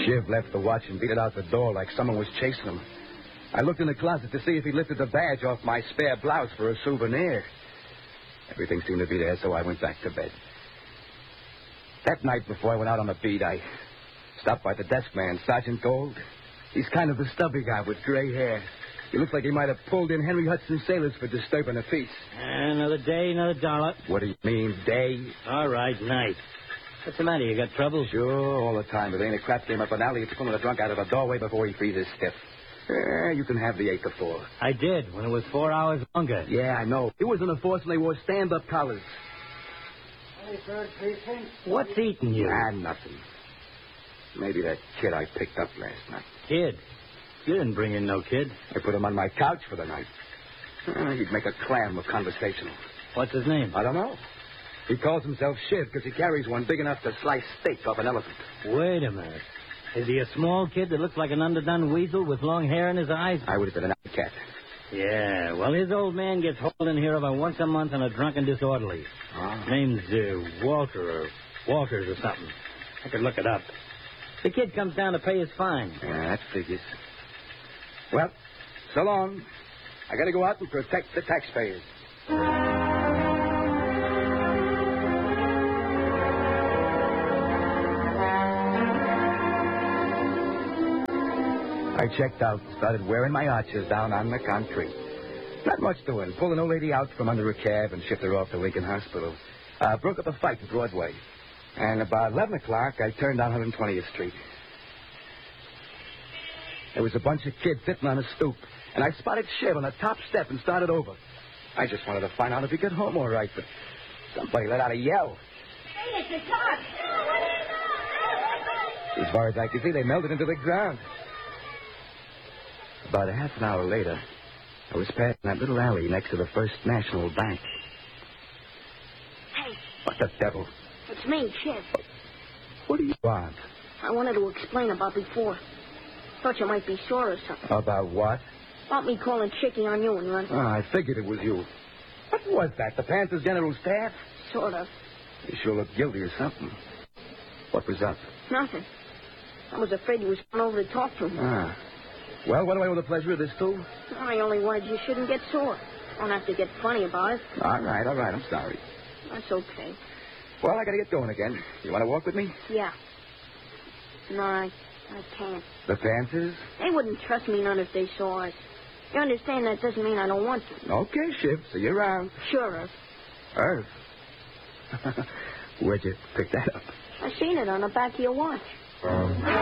Shiv left the watch and beat it out the door like someone was chasing him. I looked in the closet to see if he lifted the badge off my spare blouse for a souvenir. Everything seemed to be there, so I went back to bed. That night before I went out on the beat, I stopped by the desk man, Sergeant Gold. He's kind of a stubby guy with gray hair. He looks like he might have pulled in Henry Hudson sailors for disturbing the peace. Another day, another dollar. What do you mean, day? All right, night. What's the matter? You got trouble? Sure, all the time. If there ain't a crap game up an alley, it's pulling a drunk out of a doorway before he freezes stiff. You can have the 8 to 4. I did, when it was 4 hours longer. Yeah, I know. He was in the force and they wore stand-up collars. Hey, third precinct. What's eating you? Nothing. Maybe that kid I picked up last night. Kid? You didn't bring in no kid. I put him on my couch for the night. He'd make a clam of conversational. What's his name? I don't know. He calls himself Shiv because he carries one big enough to slice steak off an elephant. Wait a minute. Is he a small kid that looks like an underdone weasel with long hair in his eyes? I would have been an cat. Yeah, well, his old man gets hauled in here about once a month on a drunken disorderly. Oh. Name's Walter or Walters or something. I could look it up. The kid comes down to pay his fine. Yeah, that figures. Well, so long. I got to go out and protect the taxpayers. I checked out and started wearing my arches down on the concrete. Not much doing. Pulled an old lady out from under a cab and shipped her off to Lincoln Hospital. Broke up a fight at Broadway. And about 11 o'clock, I turned down 120th Street. There was a bunch of kids sitting on a stoop, and I spotted Shiv on the top step and started over. I just wanted to find out if he got home all right, but somebody let out a yell. Hey, it's a cop. As far as I could see, they melted into the ground. About a half an hour later, I was passing that little alley next to the First National Bank. Hey. What the devil? It's me, Shiv. What do you want? I wanted to explain about before. Thought you might be sure or something. About what? About me calling Chicky on you and running. Oh, I figured it was you. What was that, the Panthers General Staff? Sort of. You sure look guilty or something. What was up? Nothing. I was afraid you was going over to talk to me. Well, what do I owe the pleasure of this to? I only wanted you shouldn't get sore. Don't have to get funny about it. All right, I'm sorry. That's okay. Well, I gotta get going again. You want to walk with me? Yeah. No, I can't. The Panthers? They wouldn't trust me none if they saw us. You understand that doesn't mean I don't want to. Okay, Shiv. See you around. Sure. Earth? Where'd you pick that up? I seen it on the back of your watch.